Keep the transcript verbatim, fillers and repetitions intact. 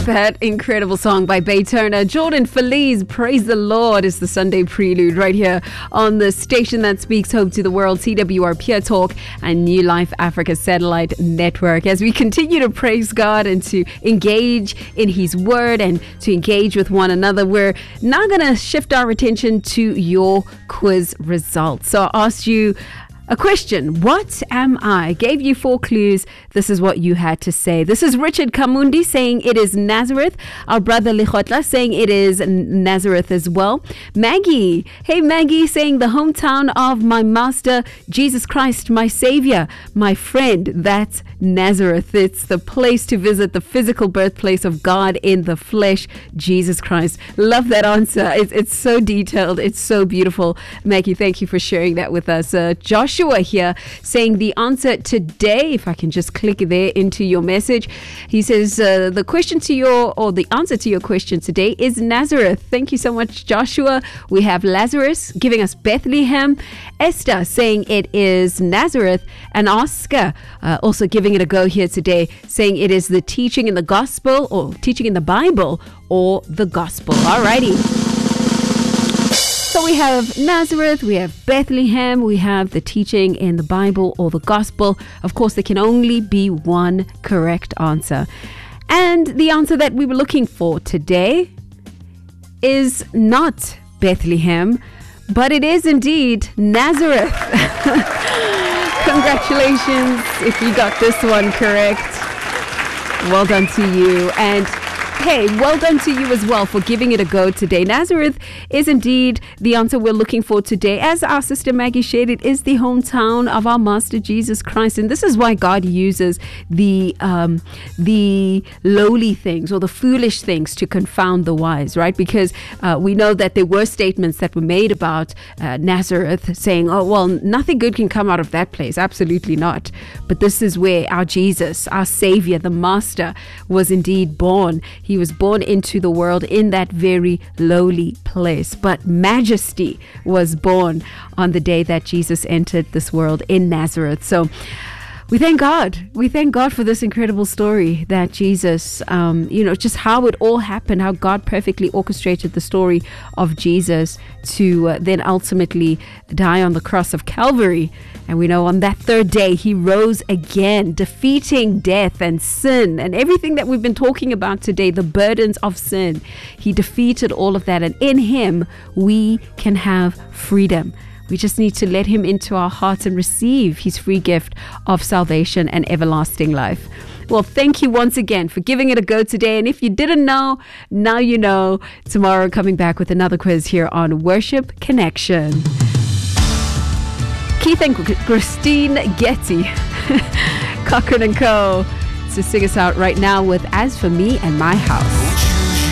that incredible song by Bay Turner. Jordan Feliz, Praise the Lord, is the Sunday prelude right here on the station that speaks hope to the world, C W R Pure Talk and New Life Africa Satellite Network. As we continue to praise God and to engage in His Word and to engage with one another, we're now going to shift our attention to your quiz results. So I asked you a question. What am I? Gave you four clues. This is what you had to say. This is Richard Kamundi saying it is Nazareth. Our brother Likhotla saying it is Nazareth as well. Maggie. Hey Maggie, saying the hometown of my master, Jesus Christ, my savior, my friend. That's Nazareth. It's the place to visit, the physical birthplace of God in the flesh, Jesus Christ. Love that answer. It's, it's so detailed. It's so beautiful. Maggie, thank you for sharing that with us. Uh, Josh here saying the answer today, if I can just click there into your message, he says uh, the question to your or the answer to your question today is Nazareth. Thank you so much, Joshua. We have Lazarus giving us Bethlehem, Esther saying it is Nazareth, and Oscar uh, also giving it a go here today, saying it is the teaching in the gospel or teaching in the Bible or the gospel. Alrighty. So we have Nazareth, we have Bethlehem, we have the teaching in the Bible or the gospel. Of course, there can only be one correct answer. And the answer that we were looking for today is not Bethlehem, but it is indeed Nazareth. Congratulations if you got this one correct. Well done to you. And hey, well done to you as well for giving it a go today. Nazareth is indeed the answer we're looking for today. As our sister Maggie shared, it is the hometown of our Master Jesus Christ. And this is why God uses the um, the lowly things or the foolish things to confound the wise, right? Because uh, we know that there were statements that were made about uh, Nazareth saying, oh, well, nothing good can come out of that place. Absolutely not. But this is where our Jesus, our Savior, the Master, was indeed born. He was born into the world in that very lowly place. But majesty was born on the day that Jesus entered this world in Nazareth. So we thank God. We thank God for this incredible story that Jesus, um, you know, just how it all happened, how God perfectly orchestrated the story of Jesus to uh, then ultimately die on the cross of Calvary. And we know on that third day, he rose again, defeating death and sin and everything that we've been talking about today, the burdens of sin. He defeated all of that. And in him, we can have freedom. We just need to let him into our hearts and receive his free gift of salvation and everlasting life. Well, thank you once again for giving it a go today. And if you didn't know, now you know. Tomorrow, coming back with another quiz here on Worship Connection. Keith and Christine Getty, Cochran and Co. to sing us out right now with As For Me and My House.